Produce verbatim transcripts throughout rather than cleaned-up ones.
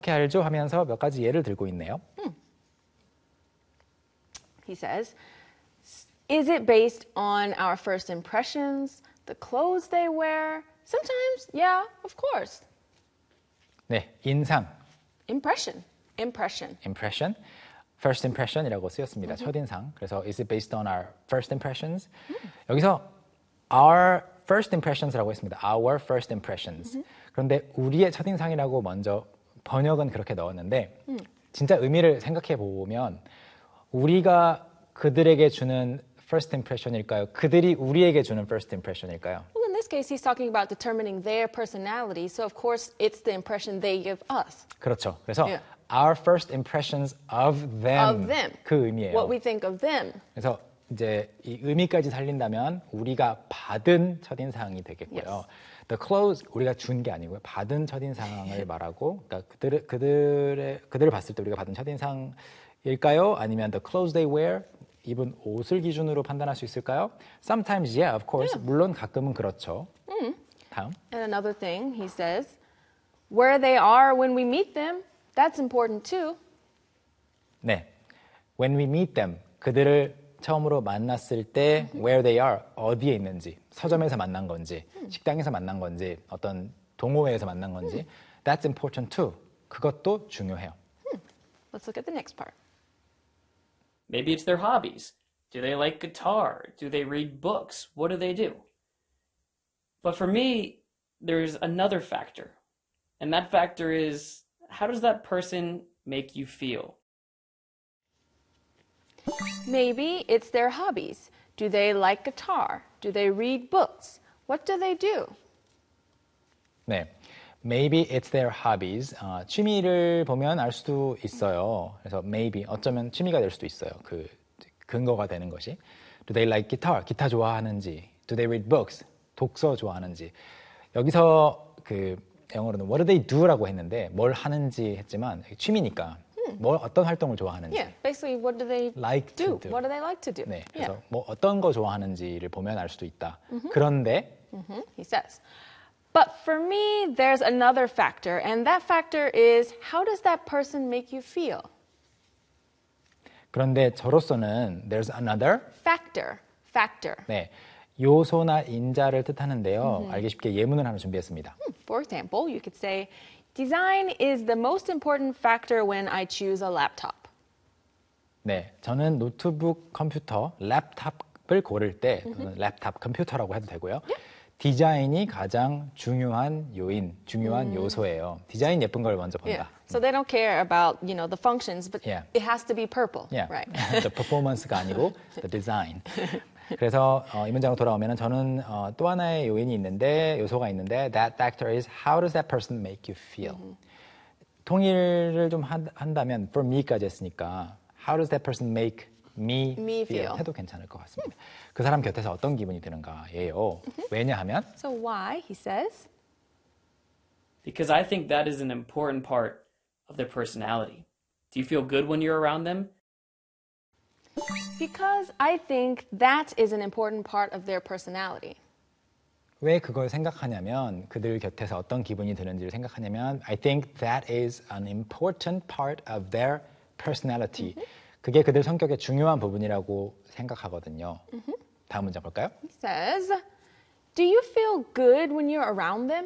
어떻게 알죠? 하면서 몇 가지 예를 들고 있네요. Hmm. He says, is it based on our first impressions, the clothes they wear? Sometimes, yeah, of course. 네, 인상, Impression, impression. impression, first impression이라고 쓰였습니다. Mm-hmm. 첫인상. 그래서 is it based on our first impressions? Mm. 여기서 our first impressions라고 했습니다. Our first impressions. Mm-hmm. 그런데 우리의 첫인상이라고 먼저 번역은 그렇게 넣었는데 mm. 진짜 의미를 생각해 보면 우리가 그들에게 주는 first impression일까요? 그들이 우리에게 주는 first impression일까요? Well, in this case, he's talking about determining their personality. So, of course, it's the impression they give us. 그렇죠. 그래서 Yeah. our first impressions of them. Of them. 그 의미예요. What we think of them. 그래서 이제 이 의미까지 살린다면 우리가 받은 첫인상이 되겠고요. Yes. The clothes 우리가 준 게 아니고요. 받은 첫인상을 말하고, 그러니까 그들 그들의 그들을 봤을 때 우리가 받은 첫인상일까요? 아니면 the clothes they wear 입은 옷을 기준으로 판단할 수 있을까요? Sometimes, yeah, of course. Yeah. 물론 가끔은 그렇죠. Mm. 다음. And another thing, he says, where they are when we meet them, that's important too. 네. When we meet them, 그들을 처음으로 만났을 때 where they are, 어디에 있는지, 서점에서 만난 건지, 식당에서 만난 건지, 어떤 동호회에서 만난 건지, that's important too. 그것도 중요해요. Let's look at the next part. Maybe it's their hobbies. Do they like guitar? Do they read books? What do they do? But for me, there's another factor. And that factor is, how does that person make you feel? Maybe it's their hobbies. Do they like guitar? Do they read books? What do they do? 네. Maybe it's their hobbies. 어, 취미를 보면 알 수도 있어요. 그래서 maybe 어쩌면 취미가 될 수도 있어요. 그 근거가 되는 것이. Do they like guitar? 기타 좋아하는지. Do they read books? 독서 좋아하는지. 여기서 그 영어로는 what do they do라고 했는데 뭘 하는지 했지만 취미니까 hmm. 뭘 어떤 활동을 좋아하는지. Yeah, basically what do they like do? to do. What do they like to do? 네, Yeah. 그래서 뭐 어떤 거 좋아하는지를 보면 알 수도 있다. Mm-hmm. 그런데 mm-hmm. He says. But for me, there's another factor, and that factor is how does that person make you feel? 그런데 저로서는 there's another factor, factor. 네, 요소나 인자를 뜻하는데요. Mm-hmm. 알기 쉽게 예문을 하나 준비했습니다. For example, you could say, design is the most important factor when I choose a laptop. 네, 저는 노트북 컴퓨터, 랩탑을 고를 때 mm-hmm. 랩탑 컴퓨터라고 해도 되고요. Yeah. 디자인이 가장 중요한 요인, 중요한 음. 요소예요. 디자인 예쁜 걸 먼저 본다. Yeah. So they don't care about, you know, the functions, but yeah. it has to be purple. Yeah. Right. The performance가 아니고 the design. 그래서 어, 이 문장으로 돌아오면 저는 어, 또 하나의 요인이 있는데, 요소가 있는데 that factor is how does that person make you feel? Mm-hmm. 통일을 좀 한, 한다면 for me까지 했으니까 how does that person make me, me feel, feel 해도 괜찮을 것 같습니다. 음. 그 사람 곁에서 어떤 기분이 드는가예요. Mm-hmm. 왜냐하면 So why, he says? Because I think that is an important part of their personality. Do you feel good when you're around them? Because I think that is an important part of their personality. 왜 그걸 생각하냐면 그들 곁에서 어떤 기분이 드는지를 생각하냐면 I think that is an important part of their personality. Mm-hmm. 그게 그들 성격의 중요한 부분이라고 생각하거든요. Mm-hmm. 다음 문장 볼까요? He says, do you feel good when you're around them?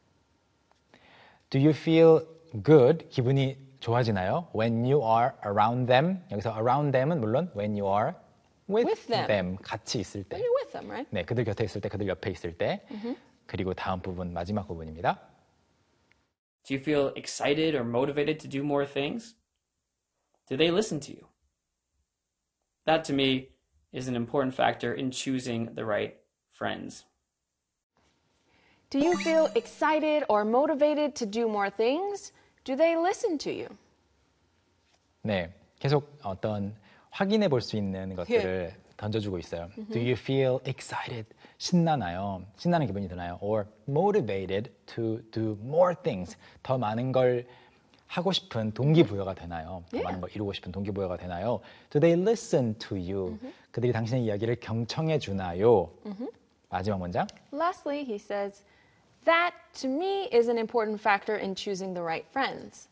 Do you feel good? 기분이 좋아지나요? When you are around them. 여기서 around them은 물론 when you are with, with them. them. 같이 있을 때. When you're with them, right? 네, 그들 곁에 있을 때, 그들 옆에 있을 때. Mm-hmm. 그리고 다음 부분, 마지막 부분입니다. Do you feel excited or motivated to do more things? Do they listen to you? That, to me, is an important factor in choosing the right friends. Do you feel excited or motivated to do more things? Do they listen to you? 네, 계속 어떤 확인해 볼 수 있는 것들을 던져주고 있어요. Mm-hmm. Do you feel excited? 신나나요? 신나는 기분이 드나요? Or motivated to do more things? 더 많은 걸 하고 싶은 동기부여가 되나요? 더 Yeah. 많은 걸 이루고 싶은 동기부여가 되나요? Do they listen to you? Mm-hmm. 그들이 당신의 이야기를 경청해 주나요? Mm-hmm. 마지막 문장. Lastly, he says, that to me is an important factor in choosing the right friends.